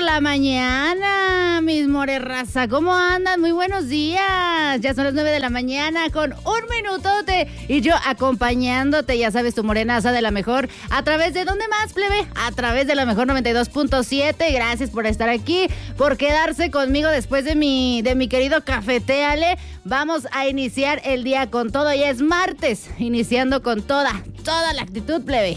la mañana, mis morerraza. ¿Cómo andan? Muy buenos días. Ya son las 9 de la mañana con un minutote. Y yo acompañándote, ya sabes, tu morenaza de la mejor. ¿A través de dónde más, plebe? A través de la mejor 92.7. Gracias por estar aquí, por quedarse conmigo después de mi querido cafeteale. Vamos a iniciar el día con todo. Ya es martes, iniciando con toda la actitud, plebe.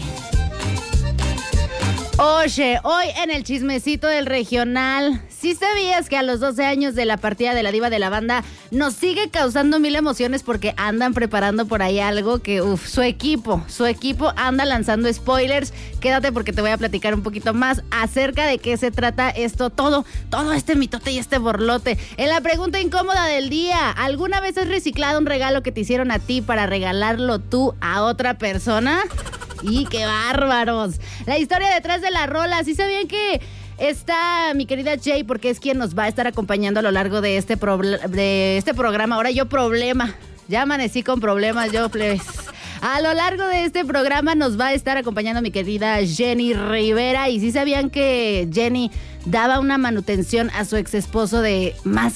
Oye, hoy en el chismecito del regional, ¿sí sabías que a los 12 años de la partida de la diva de la banda nos sigue causando mil emociones porque andan preparando por ahí algo que, su equipo anda lanzando spoilers? Quédate porque te voy a platicar un poquito más acerca de qué se trata esto, todo este mitote y este borlote. En la pregunta incómoda del día, ¿alguna vez has reciclado un regalo que te hicieron a ti para regalarlo tú a otra persona? ¡Y qué bárbaros! La historia detrás de la rola. ¿Sí sabían que está mi querida Jay, porque es quien nos va a estar acompañando a lo largo de este programa? Ahora yo problema. Ya amanecí con problemas yo, plebes. A lo largo de este programa nos va a estar acompañando mi querida Jenny Rivera. ¿Y sí sabían que Jenny daba una manutención a su ex esposo de más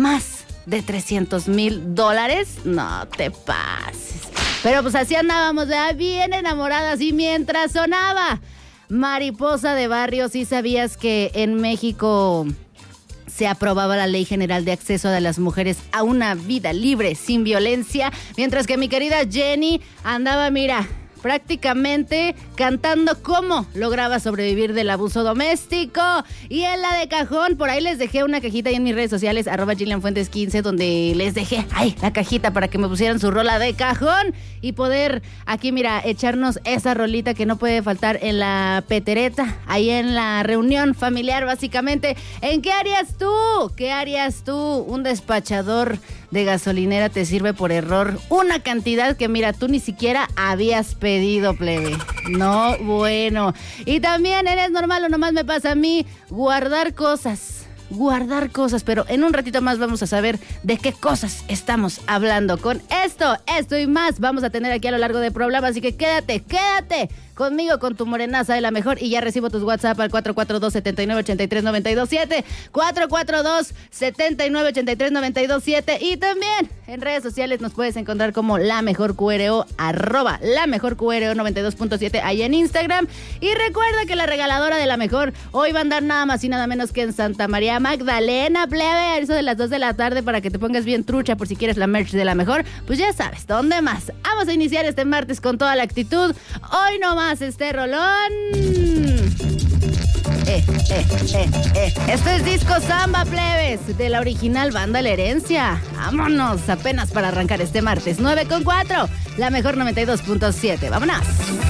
de $300,000? No te pases. Pero pues así andábamos, ya bien enamoradas, y mientras sonaba Mariposa de Barrio, ¿sí sabías que en México se aprobaba la Ley General de Acceso de las Mujeres a una vida libre, sin violencia? Mientras que mi querida Jenny andaba, mira, prácticamente cantando cómo lograba sobrevivir del abuso doméstico. Y en la de cajón, por ahí les dejé una cajita ahí en mis redes sociales, @GillianFuentes15, donde les dejé la cajita para que me pusieran su rola de cajón y poder aquí, mira, echarnos esa rolita que no puede faltar en la petereta, ahí en la reunión familiar, básicamente. ¿En qué harías tú? ¿Qué harías tú? Un despachador de gasolinera te sirve por error una cantidad que, mira, tú ni siquiera habías pedido, plebe. No, bueno. Y también eres normal o nomás me pasa a mí guardar cosas, pero en un ratito más vamos a saber de qué cosas estamos hablando. Con esto y más vamos a tener aquí a lo largo del programa, así que quédate conmigo, con tu morenaza de la mejor. Y ya recibo tus WhatsApp al 442-7983-927, 442-7983-927. Y también en redes sociales nos puedes encontrar como La Mejor QRO, @La Mejor QRO 92.7 ahí en Instagram. Y recuerda que la regaladora de La Mejor hoy va a andar nada más y nada menos que en Santa María Magdalena, plebe, a eso de las 2 de la tarde, para que te pongas bien trucha por si quieres la merch de La Mejor. Pues ya sabes, ¿dónde más? Vamos a iniciar este martes con toda la actitud. Hoy nomás este rolón. Esto es Disco Samba, plebes, de la original banda La Herencia. Vámonos, apenas para arrancar este martes 9:04, La Mejor 92.7. Vámonos.